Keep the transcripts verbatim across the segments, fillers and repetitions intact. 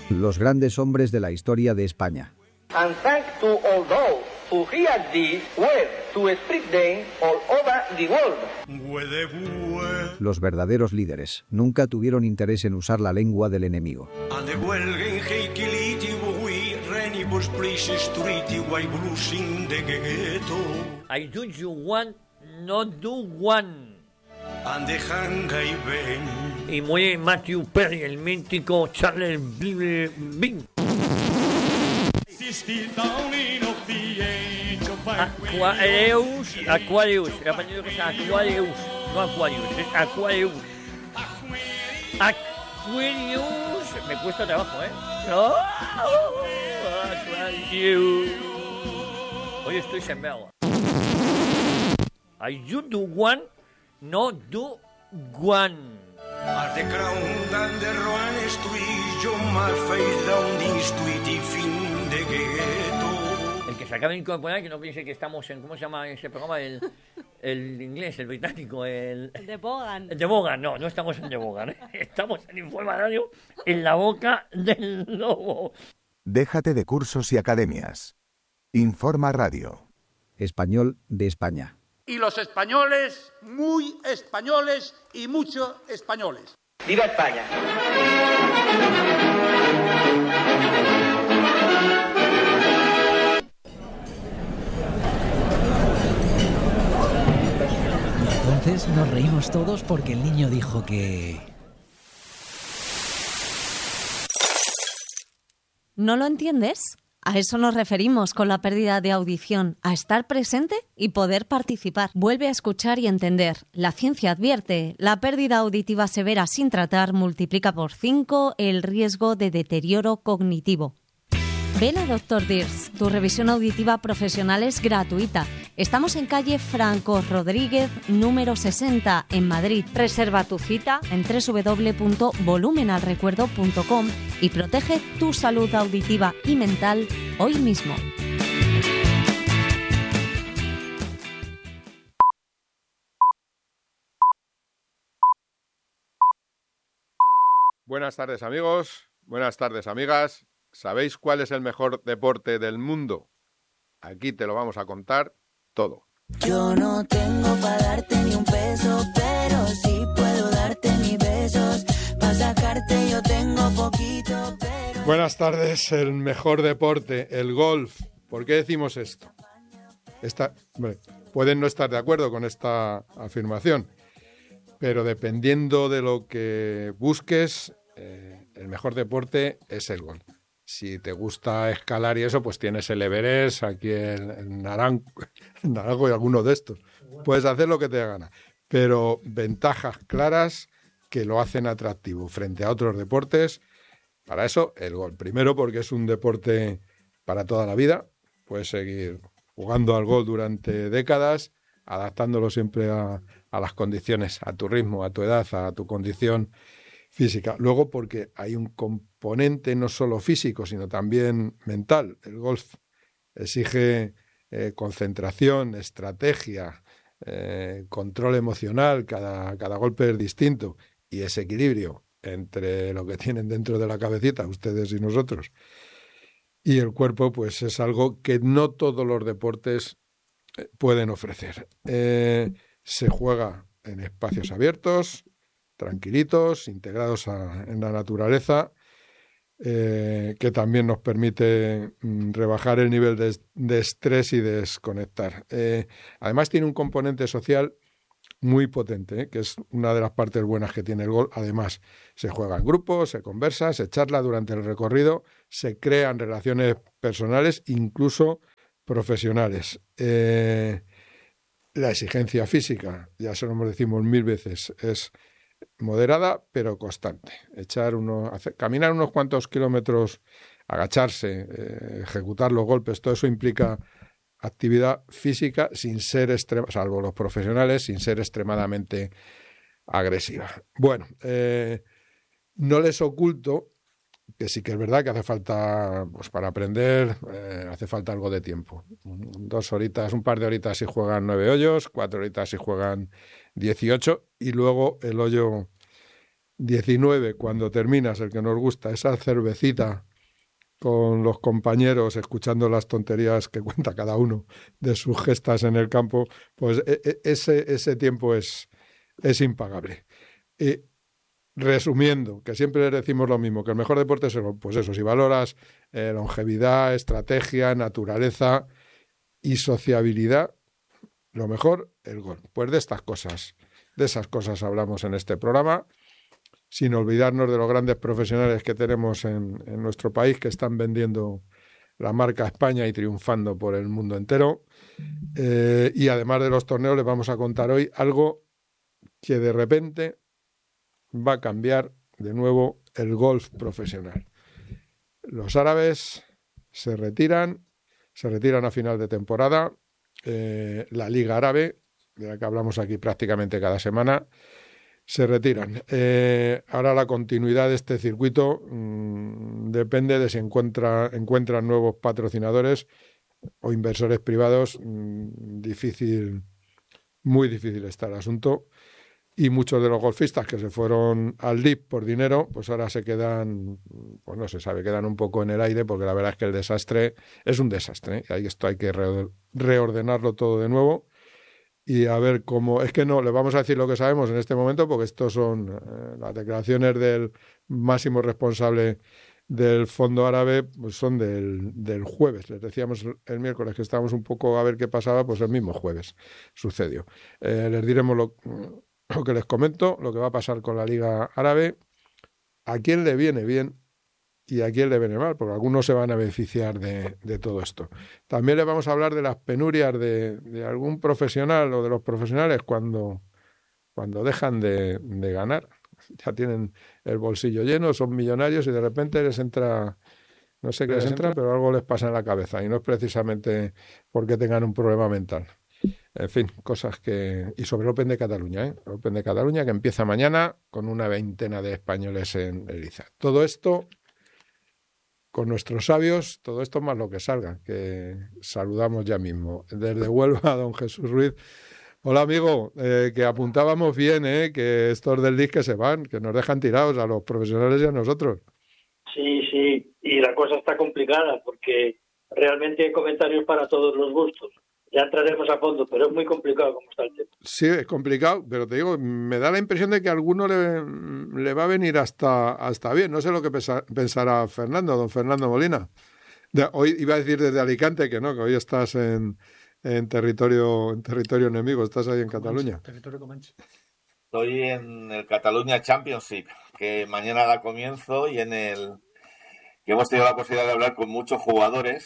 Los grandes hombres de la historia de España. And thanks to all those who hear this word to speak them all over the world. Los verdaderos líderes nunca tuvieron interés en usar la lengua del enemigo. I do you want, not do one. Y muy Matthew Perry, el mítico Charles Bing. Aquarius, Aquarius, he aprendido que es Aquarius, no Aquarius, es Aquarius. Aquarius, me cuesta trabajo, ¿eh? No, Aquarius. Hoy estoy sembrado. I you do one, no do one. As the crown and the ruan street, yo mal face down the street y fin de ghetto. El que se acaba de incorporar, que no piense que estamos en, ¿cómo se llama ese programa? El, el inglés, el británico, el... El de Bogan. El de Bogan, no, no estamos en de Bogan, ¿eh? Estamos en Informa Radio, en la boca del lobo. Déjate de cursos y academias. Informa Radio. Español de España. Y los españoles, muy españoles y muchos españoles. ¡Viva España! Entonces nos reímos todos porque el niño dijo que... ¿No lo entiendes? A eso nos referimos con la pérdida de audición, a estar presente y poder participar. Vuelve a escuchar y entender. La ciencia advierte, la pérdida auditiva severa sin tratar multiplica por cinco el riesgo de deterioro cognitivo. Ven a doctor Dirs, tu revisión auditiva profesional es gratuita. Estamos en calle Franco Rodríguez, número sesenta, en Madrid. Reserva tu cita en doble u doble u doble u punto volumenalrecuerdo punto com y protege tu salud auditiva y mental hoy mismo. Buenas tardes, amigos. Buenas tardes, amigas. ¿Sabéis cuál es el mejor deporte del mundo? Aquí te lo vamos a contar todo. Yo no tengo para darte ni un peso, pero sí puedo darte mis besos. Para sacarte yo tengo poquito, pero... Buenas tardes, el mejor deporte, el golf. ¿Por qué decimos esto? Esta, hombre, pueden no estar de acuerdo con esta afirmación, pero dependiendo de lo que busques, eh, el mejor deporte es el golf. Si te gusta escalar y eso, pues tienes el Everest, aquí el, el Naranjo, el Naranjo y alguno de estos. Puedes hacer lo que te dé gana, pero ventajas claras que lo hacen atractivo frente a otros deportes. Para eso, el golf. Primero, porque es un deporte para toda la vida. Puedes seguir jugando al golf durante décadas, adaptándolo siempre a, a las condiciones, a tu ritmo, a tu edad, a tu condición física. Luego, porque hay un componente no solo físico, sino también mental. El golf exige eh, concentración, estrategia, eh, control emocional, cada, cada golpe es distinto, y ese equilibrio entre lo que tienen dentro de la cabecita, ustedes y nosotros, y el cuerpo, pues es algo que no todos los deportes pueden ofrecer. Eh, se juega en espacios abiertos, tranquilitos, integrados a, en la naturaleza, eh, que también nos permite mm, rebajar el nivel de, de estrés y desconectar. Eh, además tiene un componente social muy potente, ¿eh? Que es una de las partes buenas que tiene el golf. Además, se juega en grupo, se conversa, se charla durante el recorrido, se crean relaciones personales, incluso profesionales. Eh, la exigencia física, ya se lo decimos mil veces, es moderada pero constante. Echar uno, hacer, caminar unos cuantos kilómetros, agacharse, eh, ejecutar los golpes, todo eso implica actividad física sin ser extrema, salvo los profesionales, sin ser extremadamente agresiva. Bueno, eh, no les oculto que sí que es verdad que hace falta, pues para aprender, eh, hace falta algo de tiempo. Dos horitas, un par de horitas si juegan nueve hoyos, cuatro horitas si juegan dieciocho, y luego el hoyo diecinueve, cuando terminas, el que nos gusta, esa cervecita con los compañeros, escuchando las tonterías que cuenta cada uno de sus gestas en el campo, pues ese, ese tiempo es, es impagable. Y resumiendo, que siempre decimos lo mismo, que el mejor deporte es, pues eso, si valoras eh, longevidad, estrategia, naturaleza y sociabilidad, lo mejor, el golf. Pues de estas cosas, de esas cosas hablamos en este programa, sin olvidarnos de los grandes profesionales que tenemos en, en nuestro país, que están vendiendo la marca España y triunfando por el mundo entero. Eh, y además de los torneos, les vamos a contar hoy algo que de repente va a cambiar de nuevo el golf profesional. Los árabes se retiran, se retiran a final de temporada. Eh, la Liga Árabe, de la que hablamos aquí prácticamente cada semana, se retiran. Eh, ahora la continuidad de este circuito mmm, depende de si encuentra, encuentran nuevos patrocinadores o inversores privados. Mmm, difícil, muy difícil está el asunto. Y muchos de los golfistas que se fueron al L I P por dinero, pues ahora se quedan, pues no se sabe, quedan un poco en el aire, porque la verdad es que el desastre es un desastre, ¿eh? Ahí esto hay que re- reordenarlo todo de nuevo y a ver cómo... Es que no, le vamos a decir lo que sabemos en este momento, porque estos son eh, las declaraciones del máximo responsable del Fondo Árabe, pues son del, del jueves. Les decíamos el miércoles que estábamos un poco a ver qué pasaba, pues el mismo jueves sucedió. Eh, les diremos lo... Lo que les comento, lo que va a pasar con la Liga Árabe, a quién le viene bien y a quién le viene mal, porque algunos se van a beneficiar de, de todo esto. También les vamos a hablar de las penurias de, de algún profesional o de los profesionales cuando, cuando dejan de, de ganar. Ya tienen el bolsillo lleno, son millonarios y de repente les entra, no sé qué les entra, pero algo les pasa en la cabeza y no es precisamente porque tengan un problema mental. En fin, cosas que... Y sobre el Open de Cataluña, ¿eh? El Open de Cataluña que empieza mañana con una veintena de españoles en Eliza. Todo esto con nuestros sabios, todo esto más lo que salga, que saludamos ya mismo. Desde Huelva, don Jesús Ruiz. Hola, amigo, eh, que apuntábamos bien, ¿eh? Que estos del L I C que se van, que nos dejan tirados a los profesionales y a nosotros. Sí, sí, y la cosa está complicada porque realmente hay comentarios para todos los gustos. Ya entraremos a fondo, pero es muy complicado como está el tema. Sí, es complicado, pero te digo, me da la impresión de que a alguno le, le va a venir hasta, hasta bien. No sé lo que pesa, pensará Fernando, don Fernando Molina. De, hoy iba a decir desde Alicante, que no, que hoy estás en, en, territorio, en territorio enemigo, estás ahí en Cataluña. Territorio Comanche. Estoy en el Cataluña Championship, que mañana da comienzo y en el que hemos tenido la posibilidad de hablar con muchos jugadores.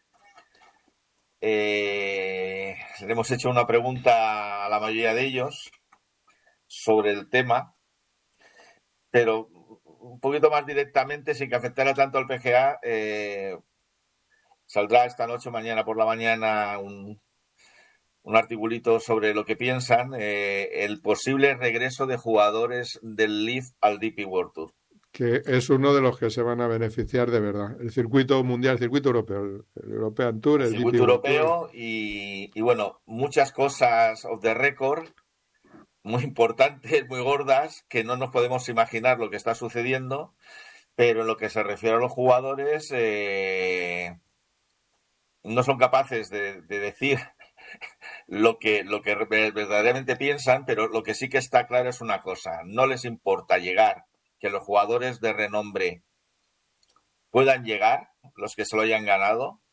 Eh, le hemos hecho una pregunta a la mayoría de ellos sobre el tema, pero un poquito más directamente, sin que afectara tanto al P G A. Eh, saldrá esta noche, mañana por la mañana, un, un articulito sobre lo que piensan, eh, el posible regreso de jugadores del L I V al D P World Tour. Que es uno de los que se van a beneficiar de verdad. El circuito mundial, el circuito europeo, el, el European Tour, el, el circuito europeo y, y bueno, muchas cosas off the record, muy importantes, muy gordas, que no nos podemos imaginar lo que está sucediendo, pero en lo que se refiere a los jugadores, eh, no son capaces de, de decir lo que, lo que verdaderamente piensan, pero lo que sí que está claro es una cosa: no les importa llegar, que los jugadores de renombre puedan llegar, los que se lo hayan ganado,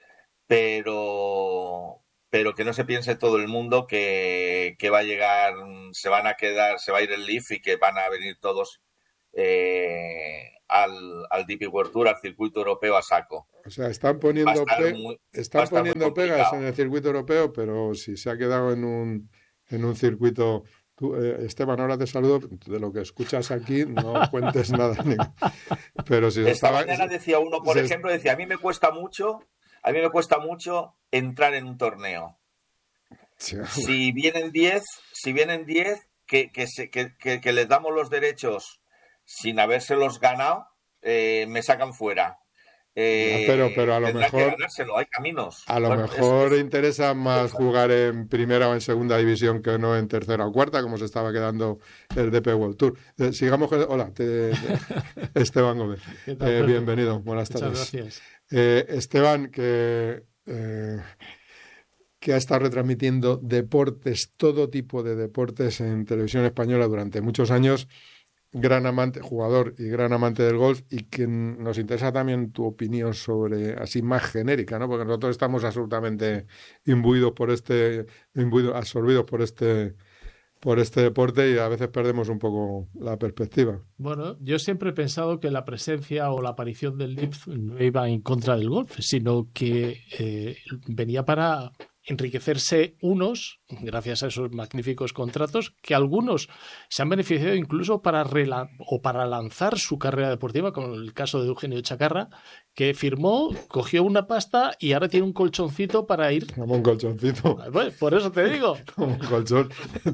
pero, pero que no se piense todo el mundo que, que va a llegar, se van a quedar, se va a ir el L I V y que van a venir todos eh, al, al D P World Tour, al circuito europeo a saco. O sea, están poniendo, pe muy, están poniendo pegas en el circuito europeo, pero si se ha quedado en un, en un circuito... Tú, eh, Esteban, ahora te saludo. De lo que escuchas aquí, no cuentes nada. Pero si Esta estaba, mañana decía uno, por se, ejemplo, decía, a mí me cuesta mucho, a mí me cuesta mucho entrar en un torneo. Sí, si vienen diez, si vienen diez, que, que, se, que, que, que les damos los derechos sin habérselos ganado, eh, me sacan fuera. Eh, ya, pero, pero a lo tendrá mejor que ganárselo, hay caminos. A lo Bueno, mejor es, es... interesa más jugar en primera o en segunda división que no en tercera o cuarta, como se estaba quedando el D P World Tour. Eh, sigamos con... Hola, te, te... Esteban Gómez. Eh, bienvenido, buenas tardes. Muchas gracias. Eh, Esteban, que, eh, que ha estado retransmitiendo deportes, todo tipo de deportes en televisión española durante muchos años. Gran amante, jugador y gran amante del golf, y que nos interesa también tu opinión sobre, así más genérica, ¿no? Porque nosotros estamos absolutamente imbuidos por este, imbuidos, absorbidos por este, por este deporte, y a veces perdemos un poco la perspectiva. Bueno, yo siempre he pensado que la presencia o la aparición del L I P no iba en contra del golf, sino que eh, venía para enriquecerse unos, gracias a esos magníficos contratos, que algunos se han beneficiado incluso para rela- o para lanzar su carrera deportiva, como el caso de Eugenio Chacarra, que firmó, cogió una pasta y ahora tiene un colchoncito para ir. Como un colchoncito. Bueno, por eso te digo. Como un colchón.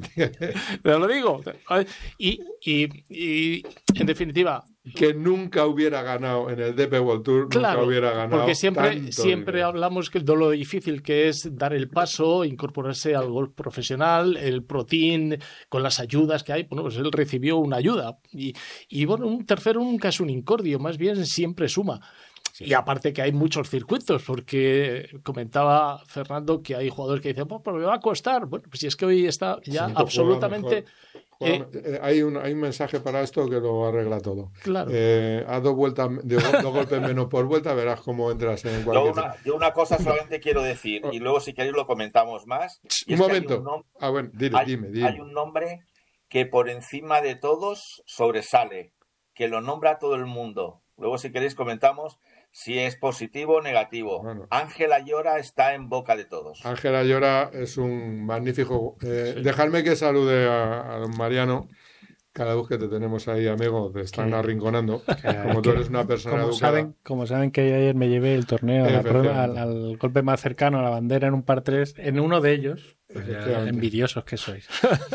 Te lo digo. Y, y, y en definitiva, que nunca hubiera ganado en el D P World Tour, claro, nunca hubiera ganado. Porque siempre, siempre hablamos que de lo difícil que es dar el paso, incorporarse al golf profesional, el Pro Team, con las ayudas que hay. Bueno, pues él recibió una ayuda. Y, y bueno, un tercero nunca es un incordio, más bien siempre suma. Sí. Y aparte que hay muchos circuitos, porque comentaba Fernando que hay jugadores que dicen, pues, pero me va a costar. Bueno, pues si es que hoy está ya sí, absolutamente... Juega, eh, hay, un, hay un mensaje para esto que lo arregla todo. Claro. Eh, haz dos vueltas, dos, dos golpes menos por vuelta, verás cómo entras en cualquier... Yo una, yo una cosa solamente quiero decir, y luego si queréis lo comentamos más. Un momento. Un nombre, ah, bueno, dile, hay, dime, dime. Hay un nombre que por encima de todos sobresale, que lo nombra todo el mundo. Luego si queréis comentamos si es positivo o negativo. Bueno. Ángel Ayora está en boca de todos. Ángel Ayora es un magnífico... Eh, sí. Dejadme que salude a, a don Mariano. Cada vez que te tenemos ahí, amigo, te están que, arrinconando. Que, como tú eres una persona como educada. Saben, como saben que ayer me llevé el torneo a la prueba, al, al golpe más cercano a la bandera en un par tres, en uno de ellos... Pues ya, envidiosos que sois.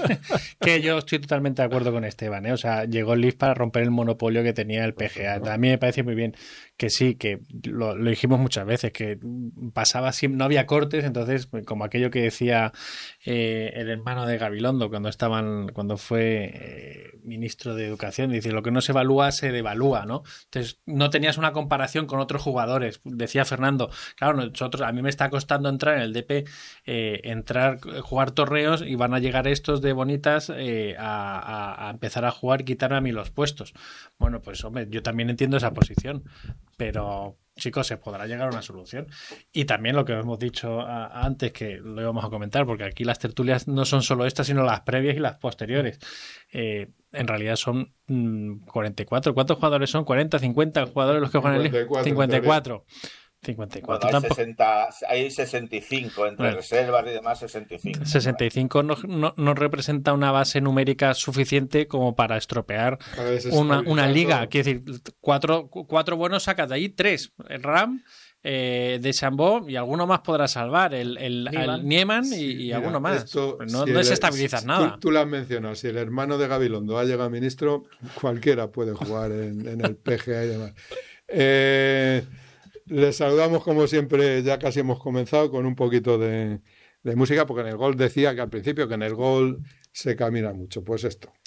Que yo estoy totalmente de acuerdo con Esteban, ¿eh? O sea, llegó el L I F para romper el monopolio que tenía el P G A. A mí me parece muy bien que sí, que lo, lo dijimos muchas veces, que pasaba siempre, no había cortes, entonces, como aquello que decía eh, el hermano de Gabilondo cuando estaban, cuando fue eh, ministro de Educación, dice, lo que no se evalúa se devalúa, ¿no? Entonces, no tenías una comparación con otros jugadores. Decía Fernando, claro, nosotros, a mí me está costando entrar en el D P, eh, entrar jugar torneos y van a llegar estos de bonitas eh, a, a, a empezar a jugar y quitarme a mí los puestos. Bueno, pues hombre, yo también entiendo esa posición, pero chicos, se podrá llegar a una solución. Y también lo que hemos dicho a, antes, que lo íbamos a comentar, porque aquí las tertulias no son solo estas, sino las previas y las posteriores. Eh, en realidad son mmm, cuarenta y cuatro. ¿Cuántos jugadores son? ¿cuarenta, cincuenta jugadores los que juegan en el cincuenta y cuatro. cincuenta y cuatro. Bueno, hay, sesenta, hay sesenta y cinco entre bueno, reservas y demás, sesenta y cinco. sesenta y cinco no, no, no representa una base numérica suficiente como para estropear una, una liga. Quiero decir, cuatro, cuatro buenos sacas de ahí, tres. El Ram, eh, de Chambó y alguno más podrá salvar. El, el, el Nieman y, y Mira, alguno más. Esto, no si desestabilizas si, nada. Tú, tú lo has mencionado. Si el hermano de Gabilondo ha llegado ministro, cualquiera puede jugar en, en el P G A y demás. Eh... Les saludamos como siempre, ya casi hemos comenzado con un poquito de, de música, porque en el golf decía que al principio que en el golf se camina mucho. Pues esto.